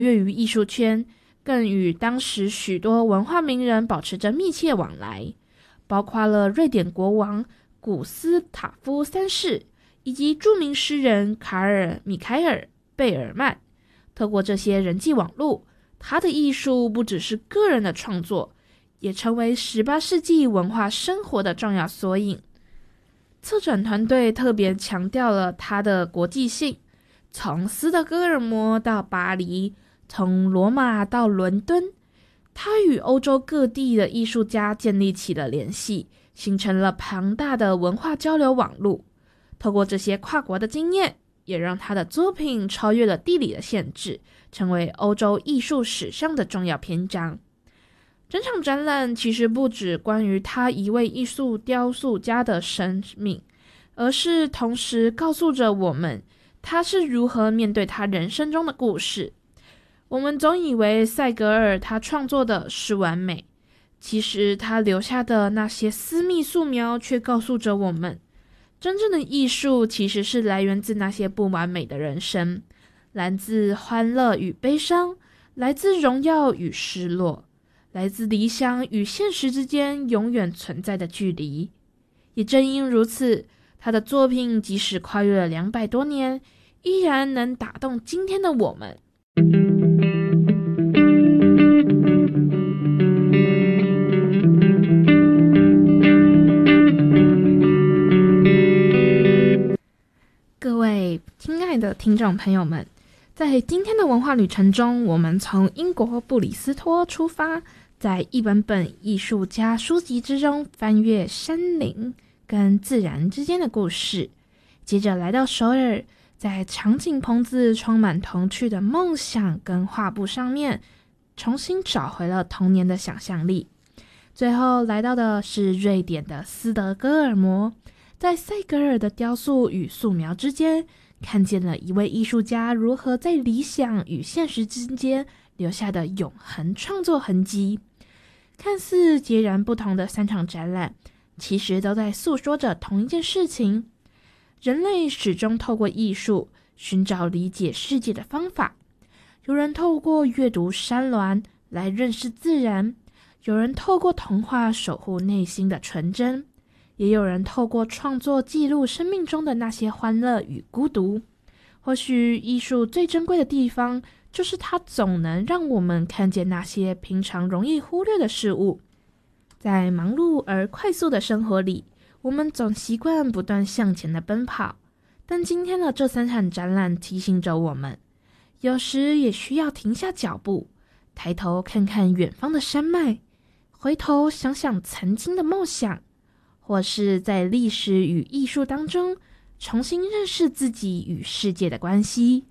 跃于艺术圈，更与当时许多文化名人保持着密切往来，包括了瑞典国王古斯塔夫三世以及著名诗人卡尔·米凯尔·贝尔曼。透过这些人际网络，他的艺术不只是个人的创作，也成为18世纪文化生活的重要缩影。策展团队特别强调了他的国际性，从斯德哥尔摩到巴黎，从罗马到伦敦，他与欧洲各地的艺术家建立起了联系，形成了庞大的文化交流网络。透过这些跨国的经验，也让他的作品超越了地理的限制，成为欧洲艺术史上的重要篇章。整场展览其实不只关于他一位艺术雕塑家的生命，而是同时告诉着我们他是如何面对他人生中的故事。我们总以为塞格尔他创作的是完美，其实他留下的那些私密素描却告诉着我们，真正的艺术其实是来源自那些不完美的人生，来自欢乐与悲伤，来自荣耀与失落，来自理想与现实之间永远存在的距离。也正因如此，他的作品即使跨越了200多年，依然能打动今天的我们。各位亲爱的听众朋友们，在今天的文化旅程中，我们从英国布里斯托出发，在一本本艺术家书籍之中翻阅山林跟自然之间的故事，接着来到首尔，在场景棚子充满童趣的梦想跟画布上面，重新找回了童年的想象力。最后来到的是瑞典的斯德哥尔摩，在塞格尔的雕塑与素描之间，看见了一位艺术家如何在理想与现实之间留下的永恒创作痕迹。看似截然不同的3场展览，其实都在诉说着同一件事情。人类始终透过艺术寻找理解世界的方法，有人透过阅读山峦来认识自然，有人透过童话守护内心的纯真，也有人透过创作记录生命中的那些欢乐与孤独。或许艺术最珍贵的地方，就是它总能让我们看见那些平常容易忽略的事物。在忙碌而快速的生活里，我们总习惯不断向前的奔跑，但今天的这3场展览提醒着我们，有时也需要停下脚步，抬头看看远方的山脉，回头想想曾经的梦想，或是在历史与艺术当中重新认识自己与世界的关系。